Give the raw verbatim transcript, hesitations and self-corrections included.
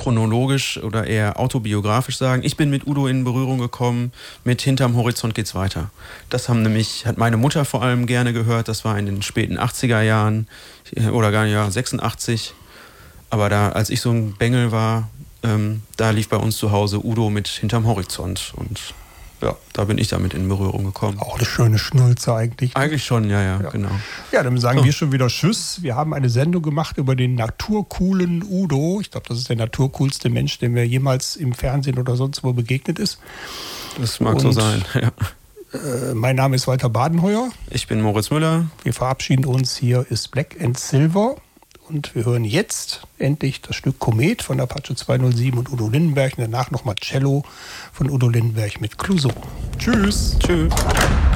chronologisch oder eher autobiografisch sagen. Ich bin mit Udo in Berührung gekommen, mit Hinterm Horizont geht's weiter. Das haben nämlich, hat meine Mutter vor allem gerne gehört, das war in den späten achtziger Jahren oder gar nicht, ja, sechsundachtzig. Aber da, als ich so ein Bengel war, ähm, da lief bei uns zu Hause Udo mit Hinterm Horizont und ja, da bin ich damit in Berührung gekommen. Auch eine schöne Schnulze eigentlich. Eigentlich schon, ja, ja, ja. genau. Ja, dann sagen so. wir schon wieder Tschüss. Wir haben eine Sendung gemacht über den naturcoolen Udo. Ich glaube, das ist der naturcoolste Mensch, dem mir jemals im Fernsehen oder sonst wo begegnet ist. Das mag Und, so sein, ja. Äh, mein Name ist Walter Badenheuer. Ich bin Moritz Müller. Wir verabschieden uns. Hier ist Black and Silver. Und wir hören jetzt endlich das Stück Komet von Apache zweihundertsieben und Udo Lindenberg. Und danach nochmal Cello von Udo Lindenberg mit Clouseau. Tschüss. Tschüss.